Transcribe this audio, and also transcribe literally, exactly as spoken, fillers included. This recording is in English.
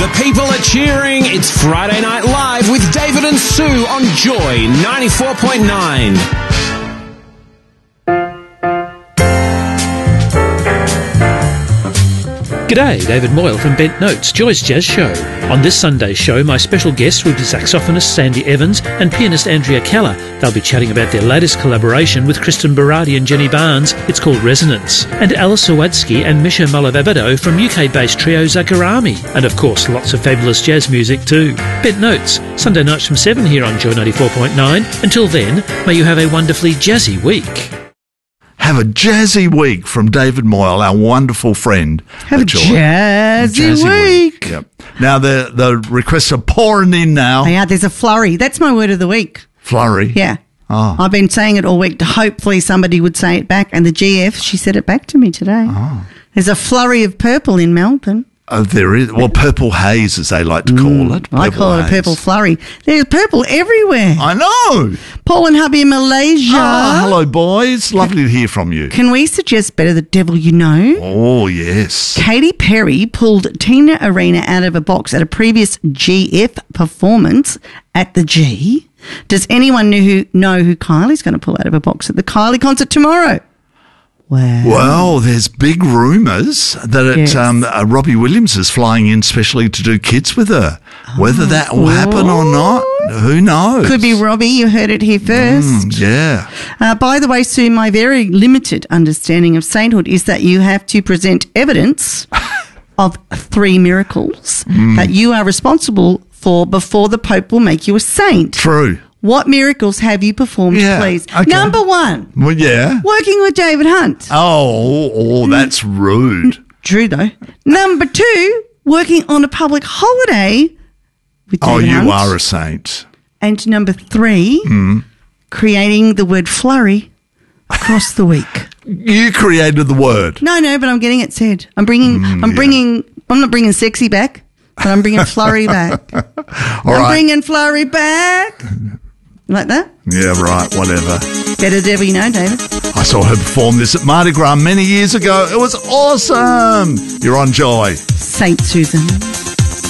The people are cheering. It's Friday Night Live with David and Sue on Joy ninety-four point nine. G'day, David Moyle from Bent Notes, Joy's Jazz Show. On this Sunday's show, my special guests will be saxophonist Sandy Evans and pianist Andrea Keller. They'll be chatting about their latest collaboration with Kristen Berardi and Jenny Barnes. It's called Resonance. And Alice Sawadsky and Misha Malavabado from U K-based trio Zakarami. And of course, lots of fabulous jazz music too. Bent Notes, Sunday nights from seven here on Joy ninety-four point nine. Until then, may you have a wonderfully jazzy week. Have a jazzy week from David Moyle, our wonderful friend. Have a jazzy, jazzy week. week. Yep. Now, the, the requests are pouring in now. Yeah, there's a flurry. That's my word of the week. Flurry? Yeah. Oh. I've been saying it all week to hopefully somebody would say it back. And the G F, she said it back to me today. Oh. There's a flurry of purple in Melbourne. Oh, there is. Well, purple haze, as they like to call Mm, it. I Purple call it a haze. purple flurry. There's purple everywhere. I know. Paul and hubby in Malaysia. Oh, hello, boys. Lovely to hear from you. Can we suggest Better the Devil You Know? Oh, yes. Katy Perry pulled Tina Arena out of a box at a previous G F performance at the G. Does anyone know who, know who Kylie's going to pull out of a box at the Kylie concert tomorrow? Wow. Well, there's big rumours that it, Yes. um, uh, Robbie Williams is flying in specially to do Kids with her. Whether that will happen or not, who knows? Could be Robbie. You heard it here first. Mm, yeah. Uh, by the way, Sue, my very limited understanding of sainthood is that you have to present evidence of three miracles Mm. that you are responsible for before the Pope will make you a saint. True. What miracles have you performed, Yeah, please? okay. Number one, Well, yeah. working with David Hunt. Oh, oh, that's rude. True, though. Number two, working on a public holiday with Oh, David you Hunt. are a saint. And number three, Mm. creating the word flurry across the week. You created the word. No, no, but I'm getting it said. I'm bringing, Mm, I'm yeah. bringing, I'm not bringing sexy back, but I'm bringing flurry back. All I'm right. bringing flurry back. Like that? Yeah, right, whatever. Better devil you know, David. I saw her perform this at Mardi Gras many years ago. It was awesome. You're on Joy. Saint Susan.